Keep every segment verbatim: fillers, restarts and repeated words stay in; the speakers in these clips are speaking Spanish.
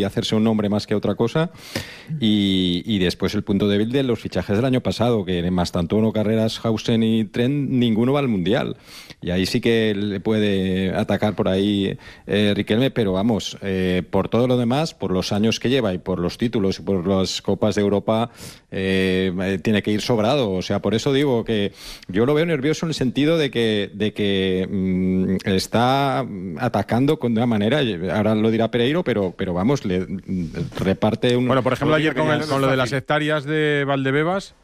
y hacerse un nombre más que otra cosa. Y, y después el punto débil de los fichajes del año pasado, que en Mastantuono, Carreras, Hausen y Trent, ninguno va al Mundial. Y ahí sí que le puede atacar por ahí eh, Riquelme, pero vamos, eh, por todo lo demás, por los años que lleva y por los títulos y por las Copas de Europa, eh, tiene que ir sobrado. O sea, por eso digo que yo lo veo nervioso en el sentido de que, de que mmm, está atacando con una manera, ahora lo dirá Pereiro, pero, pero vamos, le reparte un... Bueno, por ejemplo, ayer con, el, con lo de las hectáreas de Valdebebas,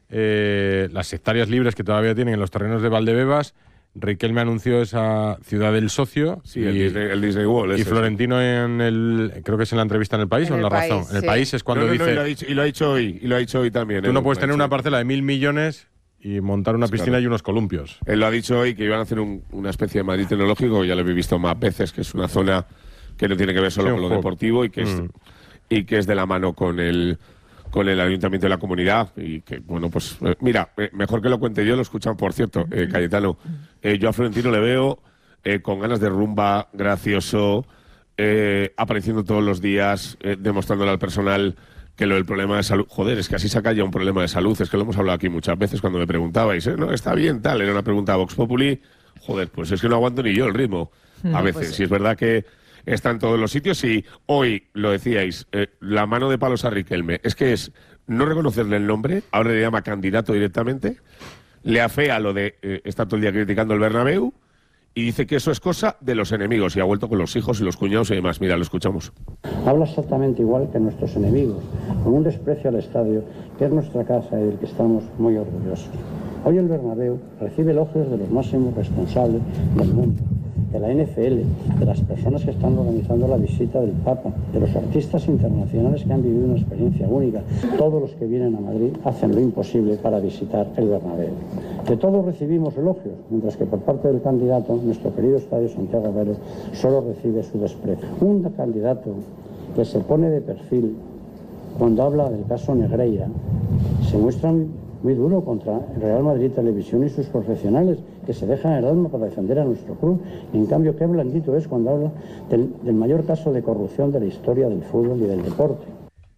eh, las hectáreas libres que todavía tienen en los terrenos de Valdebebas, Riquelme anunció esa ciudad del socio. Sí, y, el Disney, el Disney World. Y Florentino en el, creo que es en la entrevista en El País en o en La país, Razón. sí. En El País es cuando no, no, dice... No, y, lo ha dicho, y lo ha dicho hoy, y lo ha dicho hoy también. Tú ¿eh? no puedes tener una hoy. parcela de mil millones y montar una piscina claro. y unos columpios. Él lo ha dicho hoy, que iban a hacer un, una especie de Madrid tecnológico, ya lo he visto más veces, que es una zona que no tiene que ver solo sí, con lo juego. deportivo y que, mm. es, y que es de la mano con el... con el ayuntamiento de la comunidad y que, bueno, pues eh, mira, eh, mejor que lo cuente yo, lo escuchan, por cierto, eh, Cayetano. Eh, yo a Florentino le veo eh, con ganas de rumba, gracioso, eh, apareciendo todos los días, eh, demostrándole al personal que lo del problema de salud, joder, es que así saca ya un problema de salud, es que lo hemos hablado aquí muchas veces cuando me preguntabais, ¿eh? No, está bien, tal, era una pregunta a Vox Populi, joder, pues es que no aguanto ni yo el ritmo, a veces, pues sí. Si es verdad que está en todos los sitios y hoy, lo decíais, eh, la mano de palos a Riquelme, es que es no reconocerle el nombre, ahora le llama candidato directamente, le afea lo de eh, estar todo el día criticando el Bernabéu y dice que eso es cosa de los enemigos y ha vuelto con los hijos y los cuñados y demás. Mira, lo escuchamos. Habla exactamente igual que nuestros enemigos, con un desprecio al estadio, que es nuestra casa y del que estamos muy orgullosos. Hoy el Bernabéu recibe elogios de los máximos responsables del mundo, de la N F L, de las personas que están organizando la visita del Papa, de los artistas internacionales que han vivido una experiencia única. Todos los que vienen a Madrid hacen lo imposible para visitar el Bernabéu. De todos recibimos elogios, mientras que por parte del candidato, nuestro querido Estadio Santiago Bernabéu solo recibe su desprecio. Un candidato que se pone de perfil cuando habla del caso Negreira se muestra muy duro contra el Real Madrid Televisión y sus profesionales que se dejan el alma para defender a nuestro club. Y en cambio, qué blandito es cuando habla del, del mayor caso de corrupción de la historia del fútbol y del deporte.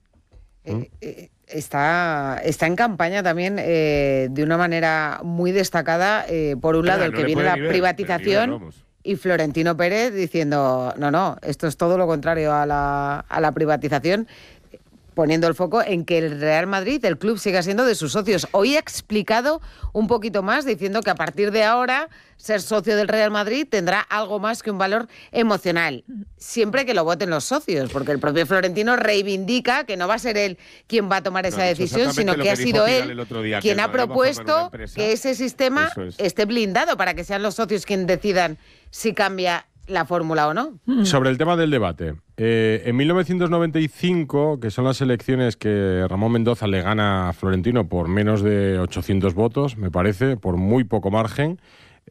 Eh, eh, está, está en campaña también eh, de una manera muy destacada, eh, por un lado, el que viene la privatización y Florentino Pérez diciendo, no, no, esto es todo lo contrario a la, a la privatización, poniendo el foco en que el Real Madrid, el club, siga siendo de sus socios. Hoy ha explicado un poquito más, diciendo que a partir de ahora ser socio del Real Madrid tendrá algo más que un valor emocional, siempre que lo voten los socios, porque el propio Florentino reivindica que no va a ser él quien va a tomar esa no, decisión, sino que, que ha sido él día, quien ha propuesto que ese sistema es. esté blindado para que sean los socios quienes decidan si cambia la fórmula o no. Sobre el tema del debate, eh, en mil novecientos noventa y cinco, que son las elecciones que Ramón Mendoza le gana a Florentino por menos de ochocientos votos, me parece, por muy poco margen,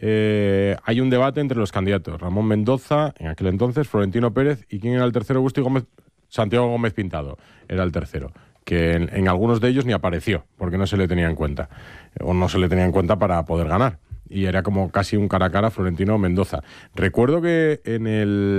eh, hay un debate entre los candidatos. Ramón Mendoza, en aquel entonces, Florentino Pérez, y ¿quién era el tercero? Agustín Gómez, Santiago Gómez Pintado era el tercero, que en, en algunos de ellos ni apareció, porque no se le tenía en cuenta, o no se le tenía en cuenta para poder ganar. Y era como casi un cara a cara Florentino-Mendoza. Recuerdo que en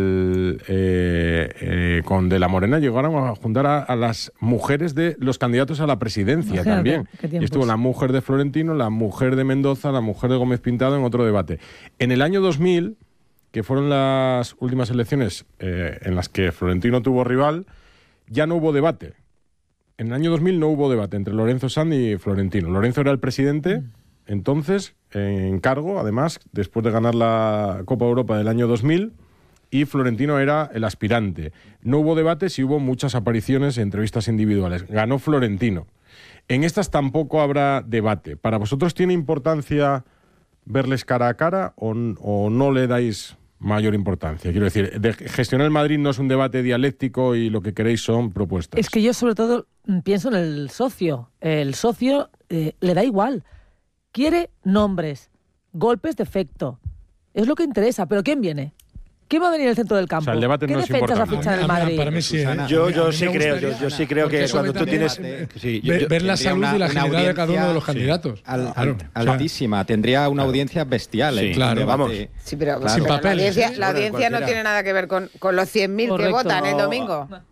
el eh, eh, con De la Morena llegaron a juntar a, a las mujeres de los candidatos a la presidencia. Imagínate, también. Y estuvo la mujer de Florentino, la mujer de Mendoza, la mujer de Gómez Pintado en otro debate. En el año dos mil, que fueron las últimas elecciones eh, en las que Florentino tuvo rival, ya no hubo debate. En el año dos mil no hubo debate entre Lorenzo Sanz y Florentino. Lorenzo era el presidente... Mm. Entonces, en cargo, además, después de ganar la Copa Europa del año dos mil, y Florentino era el aspirante. No hubo debates y hubo muchas apariciones, entrevistas individuales. Ganó Florentino. En estas tampoco habrá debate. ¿Para vosotros tiene importancia verles cara a cara o, o no le dais mayor importancia? Quiero decir, de gestionar el Madrid no es un debate dialéctico y lo que queréis son propuestas. Es que yo sobre todo pienso en el socio. El socio eh, le da igual. Quiere nombres, golpes de efecto. Es lo que interesa. ¿Pero quién viene? ¿Quién va a venir al centro del campo? O sea, el debate ¿Qué no es defensas va a importante. fichar el Madrid? Para mí sí. ¿eh? Yo, yo sí creo, yo, yo sí creo que cuando tú tienes... Sí, yo, yo ver la salud una, y la agilidad de cada uno de los candidatos. Sí. Al, al, claro. Altísima. Tendría una claro. audiencia bestial. Sí, ¿eh? claro. Vamos. Sí, pero, claro. Sin pero papeles, la audiencia, ¿eh? la audiencia no tiene nada que ver con, con los cien mil que votan el domingo.